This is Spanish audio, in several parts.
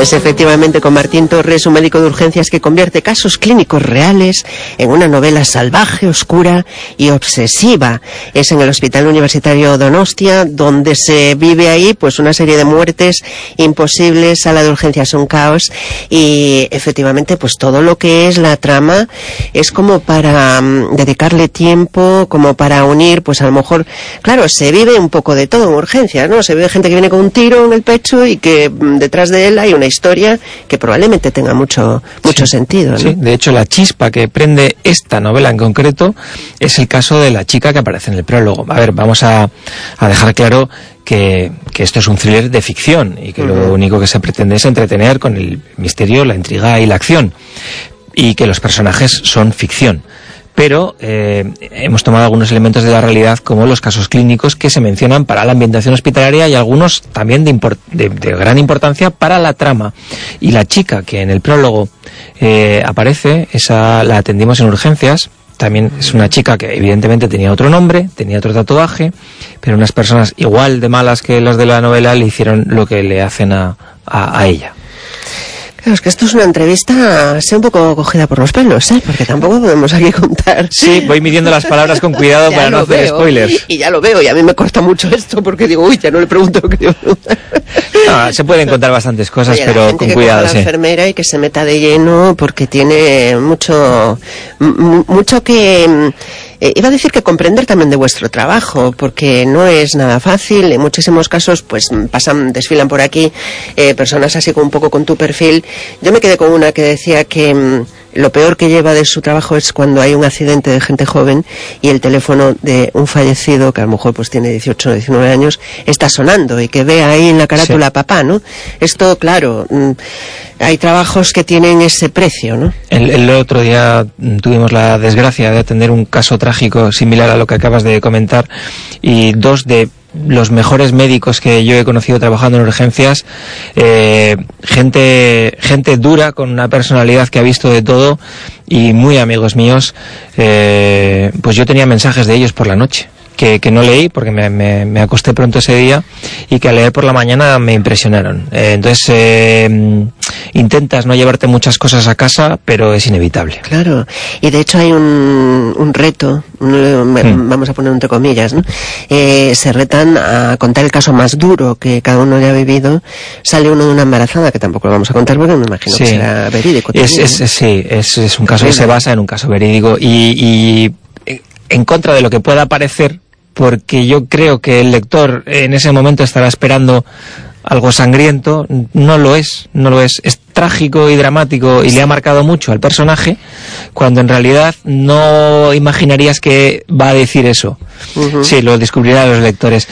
Es efectivamente con Martín Torres, un médico de urgencias que convierte casos clínicos reales en una novela salvaje, oscura y obsesiva. Es en el Hospital Universitario Donostia, donde se vive ahí pues una serie de muertes imposibles, sala de urgencias un caos, y efectivamente pues todo lo que es la trama es como para dedicarle tiempo, como para unir, pues a lo mejor, claro, se vive un poco de todo en urgencias, ¿no? Se ve gente que viene con un tiro en el pecho y que detrás de él hay una historia que probablemente tenga mucho sentido, ¿no? Sí, de hecho la chispa que prende esta novela en concreto es el caso de la chica que aparece en el prólogo. A ver, vamos a dejar claro que esto es un thriller de ficción y que lo único que se pretende es entretener con el misterio, la intriga y la acción, y que los personajes son ficción. Pero hemos tomado algunos elementos de la realidad, como los casos clínicos que se mencionan para la ambientación hospitalaria y algunos también de gran importancia para la trama. Y la chica que en el prólogo aparece, esa la atendimos en urgencias. También es una chica que evidentemente tenía otro nombre, tenía otro tatuaje, pero unas personas igual de malas que las de la novela le hicieron lo que le hacen a ella. Claro, es que esto es una entrevista, sé un poco cogida por los pelos, ¿eh? Porque tampoco podemos aquí contar. Sí, voy midiendo las palabras con cuidado para no hacer spoilers. Y ya lo veo, y a mí me corta mucho esto, porque digo, uy, ya no le pregunto lo que digo. No, se pueden contar bastantes cosas, oye, pero con cuidado, sí. La enfermera y que se meta de lleno, porque tiene mucho que... iba a decir que comprender también de vuestro trabajo, porque no es nada fácil. En muchísimos casos pues desfilan por aquí personas así un poco con tu perfil. Yo me quedé con una que decía que lo peor que lleva de su trabajo es cuando hay un accidente de gente joven y el teléfono de un fallecido, que a lo mejor pues tiene 18 o 19 años, está sonando y que ve ahí en la carátula papá, ¿no? Esto, claro, hay trabajos que tienen ese precio, ¿no? El otro día tuvimos la desgracia de atender un caso trágico similar a lo que acabas de comentar, y dos de los mejores médicos que yo he conocido trabajando en urgencias, gente dura, con una personalidad que ha visto de todo, y muy amigos míos, pues yo tenía mensajes de ellos por la noche que no leí porque me acosté pronto ese día, y que al leer por la mañana me impresionaron. Entonces intentas no llevarte muchas cosas a casa, pero es inevitable. Claro, y de hecho hay un reto, vamos a poner entre comillas, ¿no? Se retan a contar el caso más duro que cada uno haya vivido. Sale uno de una embarazada, que tampoco lo vamos a contar porque me imagino que será verídico. Es un caso que se basa en un caso verídico, y en contra de lo que pueda parecer, porque yo creo que el lector en ese momento estará esperando algo sangriento, no lo es. Es trágico y dramático, y le ha marcado mucho al personaje, cuando en realidad no imaginarías que va a decir eso. Sí, lo descubrirán los lectores.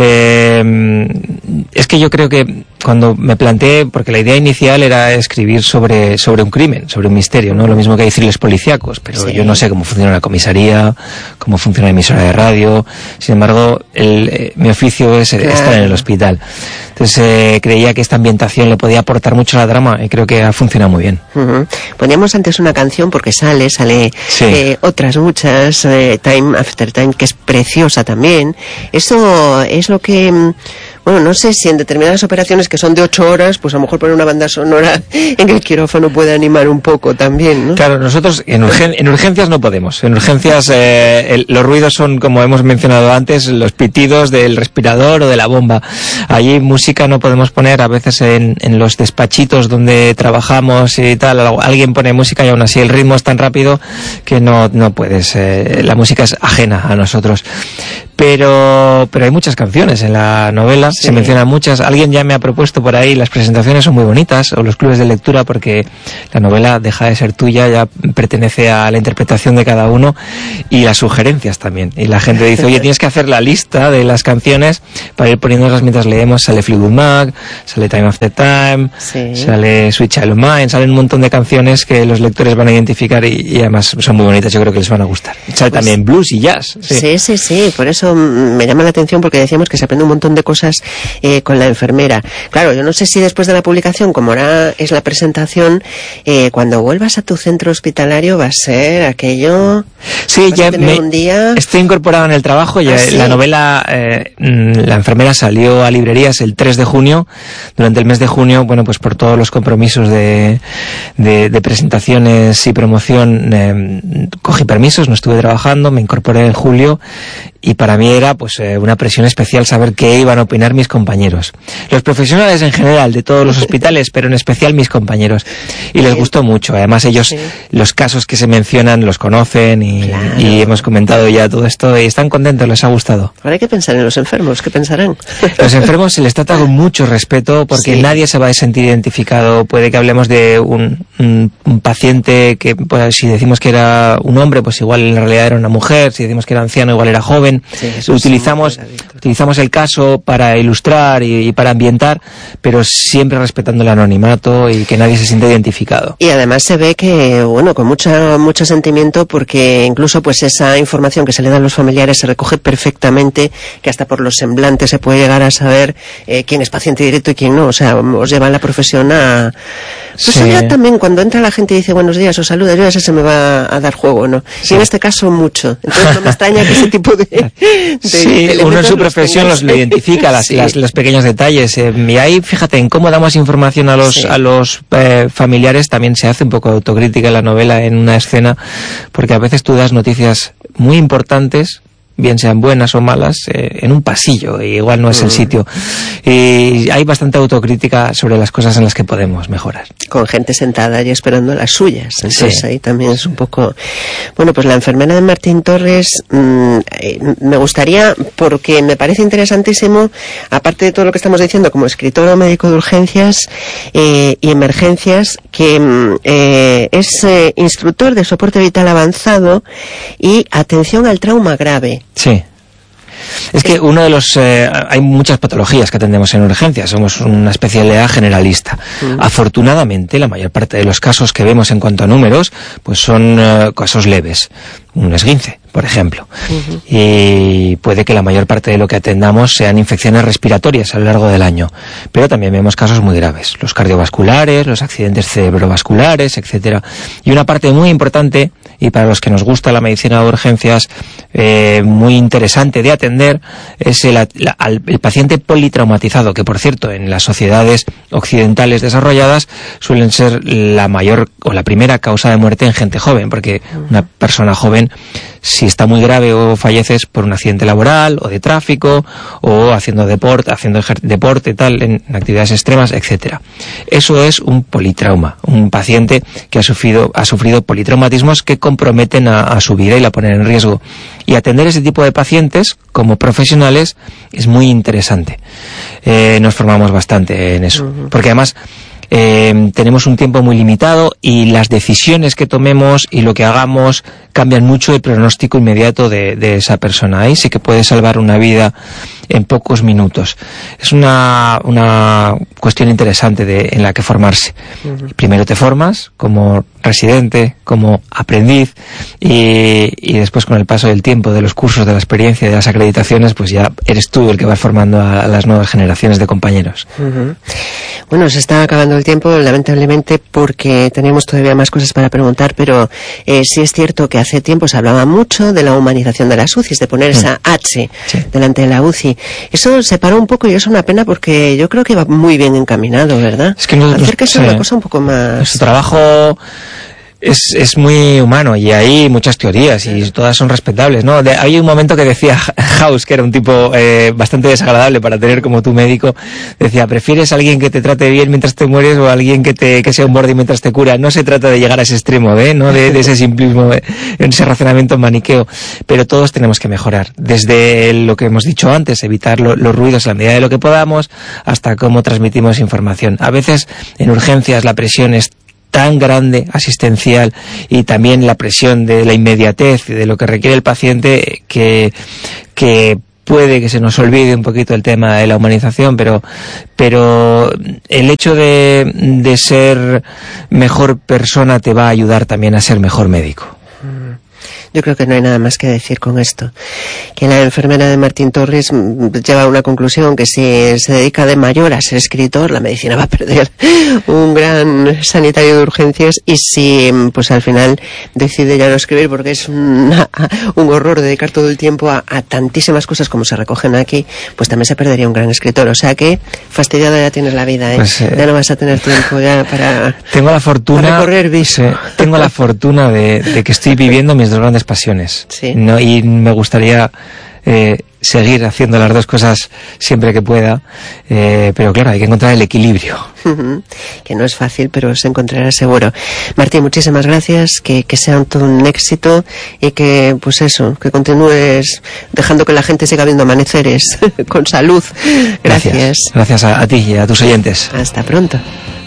Es que yo creo que cuando me planteé, porque la idea inicial era escribir sobre un crimen, sobre un misterio, ¿no? Lo mismo que hay thrillers policíacos, pero yo no sé cómo funciona una comisaría, cómo funciona una emisora de radio. Sin embargo, mi oficio es estar en el hospital. Entonces creía que esta ambientación le podía aportar mucho a la trama, y creo que ha funcionado muy bien. Poníamos antes una canción, porque sale otras muchas, Time After Time, que es preciosa también. Eso es lo que... Bueno, no sé si en determinadas operaciones que son de 8 horas, pues a lo mejor poner una banda sonora en el quirófano puede animar un poco también, ¿no? Claro, nosotros en urgencias no podemos. En urgencias los ruidos son, como hemos mencionado antes, los pitidos del respirador o de la bomba. Allí música no podemos poner. A veces en los despachitos donde trabajamos y tal, alguien pone música y aún así el ritmo es tan rápido que no puedes. La música es ajena a nosotros. Pero hay muchas canciones en la novela, se mencionan muchas. Alguien ya me ha propuesto por ahí, las presentaciones son muy bonitas, o los clubes de lectura, porque la novela deja de ser tuya, ya pertenece a la interpretación de cada uno, y las sugerencias también. Y la gente dice, oye, tienes que hacer la lista de las canciones para ir poniéndolas mientras leemos. Sale Fleetwood Mac, sale Time After Time, sale Sweet Child of Mine, salen un montón de canciones que los lectores van a identificar, y además son muy bonitas, yo creo que les van a gustar. Sale también blues y jazz. Sí, por eso eso me llama la atención porque decíamos que se aprende un montón de cosas con la enfermera. Claro, yo no sé si después de la publicación, como ahora es la presentación, cuando vuelvas a tu centro hospitalario va a ser aquello... Sí, ya estoy incorporado en el trabajo. Ya ¿sí? La novela, La enfermera, salió a librerías el 3 de junio. Durante el mes de junio, bueno, pues por todos los compromisos de presentaciones y promoción, cogí permisos, no estuve trabajando, me incorporé en julio. Y para mí era pues una presión especial saber qué iban a opinar mis compañeros. Los profesionales en general, de todos los hospitales, pero en especial mis compañeros. Y les gustó mucho. Además ellos, los casos que se mencionan, los conocen y hemos comentado ya todo esto y están contentos, les ha gustado. Ahora hay que pensar en los enfermos, ¿qué pensarán? Los enfermos se les trata con mucho respeto porque nadie se va a sentir identificado. Puede que hablemos de un paciente que, pues, si decimos que era un hombre, pues igual en realidad era una mujer. Si decimos que era anciano, igual era joven. Utilizamos el caso para ilustrar y para ambientar, pero siempre respetando el anonimato y que nadie se sienta identificado. Y además se ve que, bueno, con mucho sentimiento, porque incluso pues esa información que se le da a los familiares se recoge perfectamente, que hasta por los semblantes se puede llegar a saber quién es paciente directo y quién no. O sea, os lleva la profesión a... Pues ya también cuando entra la gente y dice buenos días o saluda, yo a ese se me va a dar juego, ¿no? Sí. Y en este caso mucho. Entonces no me extraña que ese tipo de uno en su profesión lo identifica, los pequeños detalles. Y ahí, fíjate, en cómo damos información a los familiares, también se hace un poco de autocrítica en la novela, en una escena, porque a veces tú das noticias muy importantes, bien sean buenas o malas, en un pasillo, y igual no es el sitio. Y hay bastante autocrítica sobre las cosas en las que podemos mejorar. Con gente sentada y esperando las suyas. Entonces ahí también es un poco... Bueno, pues La enfermera de Martín Torres, me gustaría, porque me parece interesantísimo, aparte de todo lo que estamos diciendo como escritor o médico de urgencias y emergencias, que es instructor de soporte vital avanzado y atención al trauma grave. Sí. Es que uno de los... hay muchas patologías que atendemos en urgencias, somos una especialidad generalista. Afortunadamente, la mayor parte de los casos que vemos en cuanto a números, pues son casos leves. Un esguince, por ejemplo. Y puede que la mayor parte de lo que atendamos sean infecciones respiratorias a lo largo del año. Pero también vemos casos muy graves. Los cardiovasculares, los accidentes cerebrovasculares, etcétera. Y una parte muy importante, y para los que nos gusta la medicina de urgencias, muy interesante de atender, es el paciente politraumatizado, que por cierto en las sociedades occidentales desarrolladas suelen ser la mayor o la primera causa de muerte en gente joven, porque una persona joven, si está muy grave o falleces por un accidente laboral o de tráfico o haciendo deporte tal, en actividades extremas, etcétera. Eso es un politrauma, un paciente que ha sufrido politraumatismos que comprometen a su vida y la ponen en riesgo. Y atender ese tipo de pacientes como profesionales es muy interesante. Nos formamos bastante en eso, porque además tenemos un tiempo muy limitado y las decisiones que tomemos y lo que hagamos cambian mucho el pronóstico inmediato de esa persona. Ahí sí que puede salvar una vida en pocos minutos. Es una cuestión interesante en la que formarse. Primero te formas como residente, como aprendiz, y después, con el paso del tiempo, de los cursos, de la experiencia, de las acreditaciones, pues ya eres tú el que vas formando a las nuevas generaciones de compañeros. Bueno, se está acabando el tiempo, lamentablemente, porque tenemos todavía más cosas para preguntar, pero sí es cierto que hace tiempo se hablaba mucho de la humanización de las UCIs, de poner esa H delante de la UCI. Eso se paró un poco y es una pena, porque yo creo que va muy bien encaminado, ¿verdad? Es que hacer que sea una cosa un poco más... Nuestro trabajo es muy humano y hay muchas teorías y todas son respetables, ¿no? Hay un momento que decía House, que era un tipo bastante desagradable para tener como tu médico, decía: ¿prefieres a alguien que te trate bien mientras te mueres o a alguien que sea un borde mientras te cura? No se trata de llegar a ese extremo, ¿no? De ese simplismo, ese razonamiento maniqueo, pero todos tenemos que mejorar, desde lo que hemos dicho antes, evitar los ruidos a la medida de lo que podamos, hasta cómo transmitimos información. A veces en urgencias la presión es tan grande, asistencial, y también la presión de la inmediatez de lo que requiere el paciente, que puede que se nos olvide un poquito el tema de la humanización, pero el hecho de ser mejor persona te va a ayudar también a ser mejor médico. Yo creo que no hay nada más que decir con esto. Que la enfermera de Martín Torres lleva a una conclusión, que si se dedica de mayor a ser escritor, la medicina va a perder un gran sanitario de urgencias, y si pues al final decide ya no escribir, porque es un horror dedicar todo el tiempo a tantísimas cosas como se recogen aquí, pues también se perdería un gran escritor. O sea que fastidiada ya tienes la vida, ¿eh? Pues, ya no vas a tener tiempo ya para recorrer viso. Tengo la fortuna de que estoy viviendo mis dos grandes pasiones, sí. ¿no? Y me gustaría seguir haciendo las dos cosas siempre que pueda, pero claro, hay que encontrar el equilibrio. Que no es fácil, pero se encontrará seguro. Martín, muchísimas gracias, que sea todo un éxito, y que, pues eso, que continúes dejando que la gente siga viendo amaneceres con salud. Gracias. Gracias a ti y a tus oyentes. Hasta pronto.